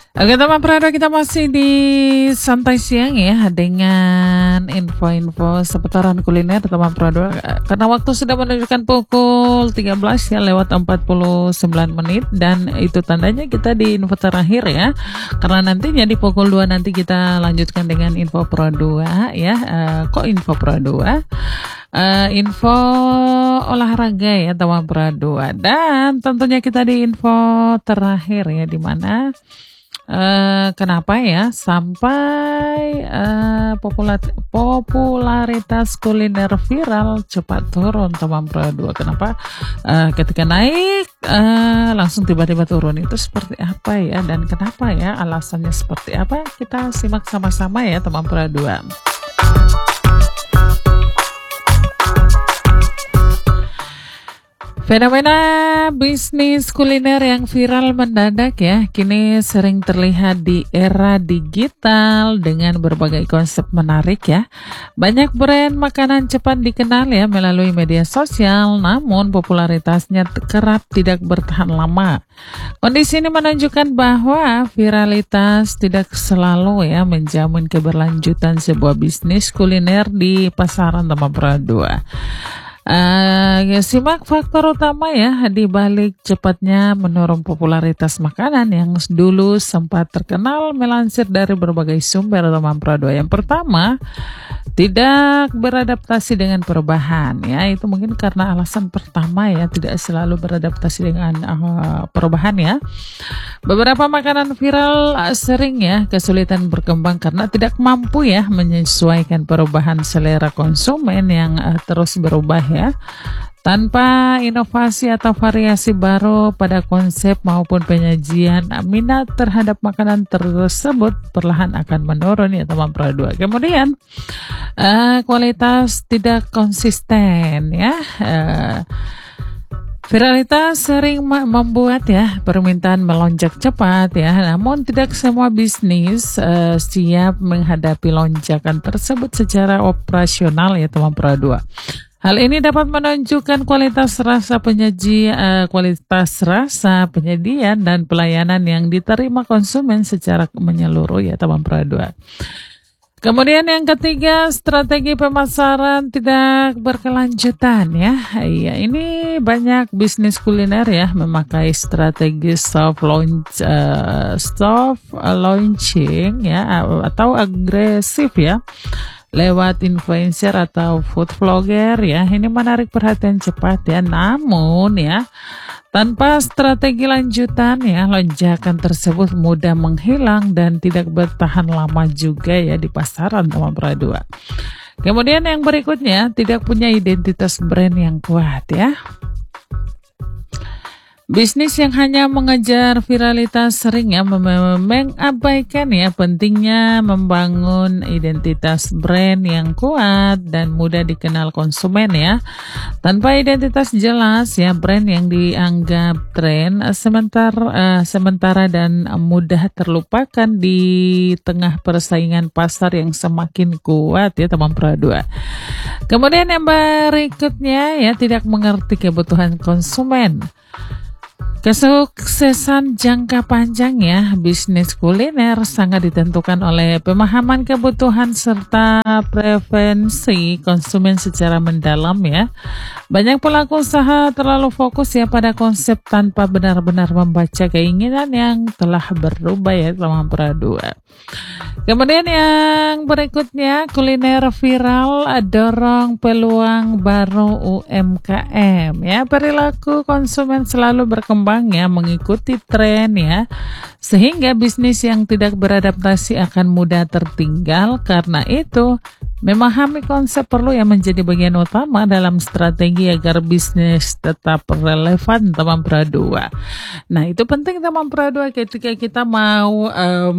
Oke teman Prado, kita masih di santai siang ya dengan info-info seputaran kuliner teman Prado. Karena waktu sudah menunjukkan pukul 13 ya lewat 49 menit dan itu tandanya kita di info terakhir ya. Karena nantinya di pukul 2 nanti kita lanjutkan dengan info Pro 2 ya. Kok info Pro 2? Info olahraga ya teman Pro 2 dan tentunya kita di info terakhir ya, di mana kenapa ya sampai popularitas kuliner viral cepat turun teman Pro 2? Kenapa ketika naik langsung tiba-tiba turun, itu seperti apa ya, dan kenapa ya, alasannya seperti apa? Kita simak sama-sama ya teman Pro 2. Fenomena bisnis kuliner yang viral mendadak ya, kini sering terlihat di era digital dengan berbagai konsep menarik ya. Banyak brand makanan cepat dikenal ya melalui media sosial, namun popularitasnya kerap tidak bertahan lama. Kondisi ini menunjukkan bahwa viralitas tidak selalu ya menjamin keberlanjutan sebuah bisnis kuliner di pasaran teman Pro 2. Ya, simak faktor utama ya di balik cepatnya menurun popularitas makanan yang dulu sempat terkenal, melansir dari berbagai sumber teman Pro 2. Yang pertama, tidak beradaptasi dengan perubahan ya. Itu mungkin karena alasan pertama ya, tidak selalu beradaptasi dengan perubahan ya. Beberapa makanan viral sering ya kesulitan berkembang karena tidak mampu ya menyesuaikan perubahan selera konsumen yang terus berubah ya. Tanpa inovasi atau variasi baru pada konsep maupun penyajian, minat terhadap makanan tersebut perlahan akan menurun ya teman Pro 2. Kemudian kualitas tidak konsisten ya. Viralitas sering membuat ya permintaan melonjak cepat ya, namun tidak semua bisnis siap menghadapi lonjakan tersebut secara operasional ya teman Pro 2. Hal ini dapat menunjukkan kualitas rasa penyajian dan pelayanan yang diterima konsumen secara menyeluruh ya teman Pro 2. Kemudian yang ketiga, strategi pemasaran tidak berkelanjutan ya. Iya, ini banyak bisnis kuliner ya memakai strategi soft launching ya atau agresif ya, lewat influencer atau food vlogger ya. Ini menarik perhatian cepat ya, namun ya tanpa strategi lanjutan ya, lonjakan tersebut mudah menghilang dan tidak bertahan lama juga ya di pasaran teman Pro 2. Kemudian yang berikutnya, tidak punya identitas brand yang kuat ya. Bisnis yang hanya mengejar viralitas sering ya mengabaikan ya pentingnya membangun identitas brand yang kuat dan mudah dikenal konsumen ya. Tanpa identitas jelas ya, brand yang dianggap tren sementara dan mudah terlupakan di tengah persaingan pasar yang semakin kuat ya teman Pro 2. Kemudian yang berikutnya ya, tidak mengerti kebutuhan konsumen. Kesuksesan jangka panjang ya bisnis kuliner sangat ditentukan oleh pemahaman kebutuhan serta preferensi konsumen secara mendalam ya. Banyak pelaku usaha terlalu fokus ya pada konsep tanpa benar-benar membaca keinginan yang telah berubah ya teman Pro 2. Kemudian yang berikutnya, kuliner viral dorong peluang baru UMKM ya. Perilaku konsumen selalu berkembang ya mengikuti tren ya, sehingga bisnis yang tidak beradaptasi akan mudah tertinggal. Karena itu memahami konsep perlu yang menjadi bagian utama dalam strategi agar bisnis tetap relevan teman Pro 2. Nah itu penting teman Pro 2 ketika kita mau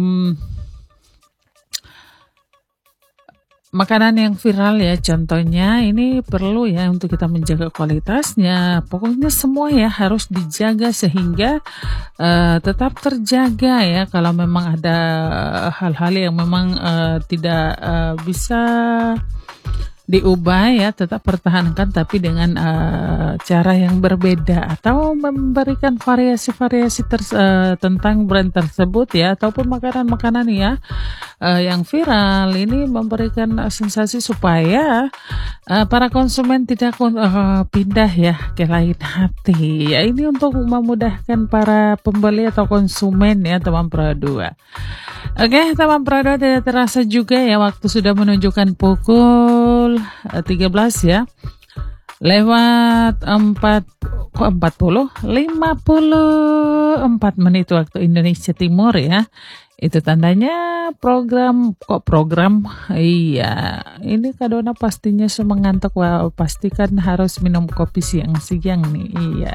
makanan yang viral ya, contohnya ini perlu ya untuk kita menjaga kualitasnya. Pokoknya semua ya harus dijaga sehingga tetap terjaga ya. Kalau memang ada hal-hal yang memang tidak bisa diubah ya, tetap pertahankan tapi dengan cara yang berbeda atau memberikan variasi-variasi tentang brand tersebut ya, ataupun makanan-makanan ya yang viral ini memberikan sensasi supaya para konsumen tidak pindah ya ke lain hati. Ya ini untuk memudahkan para pembeli atau konsumen ya teman Pro 2. Oke, teman Pro 2, tidak terasa juga ya waktu sudah menunjukkan pukul 13 ya. Lewat 54 menit waktu Indonesia Timur ya. Itu tandanya program. Iya, ini Kadona pastinya mengantuk. Wah, pastikan harus minum kopi siang-siang nih. Iya.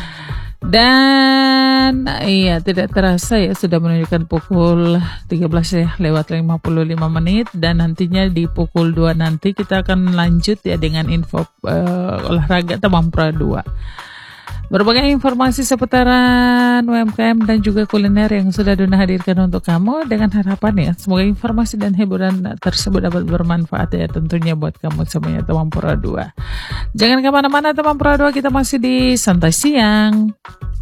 Dan iya, tidak terasa ya sudah menunjukkan pukul 13 ya, lewat 55 menit. Dan nantinya di pukul 2 nanti kita akan lanjut ya dengan info olahraga teman Pro 2. Berbagai informasi seputaran UMKM dan juga kuliner yang sudah Dona hadirkan untuk kamu, dengan harapan ya semoga informasi dan hiburan tersebut dapat bermanfaat ya tentunya buat kamu semuanya teman Pro 2. Jangan kemana-mana teman Pro 2, kita masih di Santai Siang.